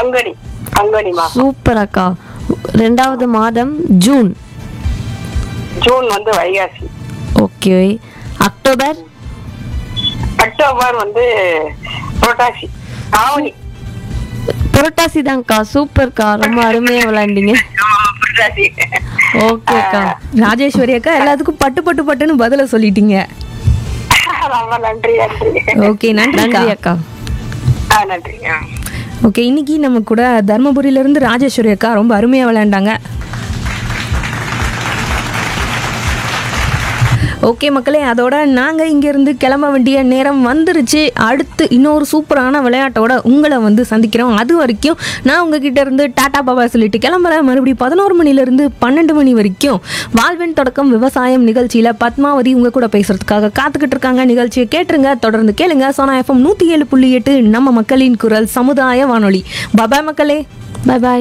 பங்குனி பங்குனி மாசம். சூப்பர் அக்கா. ரெண்டாவது மாதம் ஜூன். ஜூன் வந்து வைகாசி. ஓகே. அக்டோபர். அக்டோபர் வந்து புரட்டாசி. ஆவணி. புரட்டாசி தான்க்கா. சூப்பர்க்கா, ரொம்ப அருமையா விளையாண்டீங்க. புரட்டாசி. ஓகே அக்கா. ராஜேஸ்வரி அக்கா எல்லாத்துக்கும் பட்டு பட்டு பட்டுன்னு பதில சொல்லிட்டீங்க. ரொம்ப நன்றி நன்றி. ஓகே, நன்றி நன்றி அக்கா. நன்றி. ஓகே, இன்னைக்கு நம்ம கூட தர்மபுரியில இருந்து ராஜேஸ்வரி அக்கா ரொம்ப அருமையா விளையாண்டாங்க. ஓகே மக்களே, அதோட நாங்கள் இங்கேருந்து கிளம்ப வேண்டிய நேரம் வந்துருச்சு. அடுத்து இன்னொரு சூப்பரான விளையாட்டோட உங்களை வந்து சந்திக்கிறோம். அது வரைக்கும் நான் உங்ககிட்ட இருந்து டாடா பாபா சொல்லிட்டு கிளம்புறேன். மறுபடியும் 11 மணிலேருந்து 12 மணி வரைக்கும் வாழ்வின் தொடக்கம் விவசாயம் நிகழ்ச்சியில் பத்மாவதி உங்கள் கூட பேசுறதுக்காக காத்துக்கிட்டு இருக்காங்க. நிகழ்ச்சியை கேட்டுருங்க, தொடர்ந்து கேளுங்க. சோனா FM 107.8 நம்ம மக்களின் குரல் சமுதாய வானொலி. பாய் மக்களே. பாய் பாய்.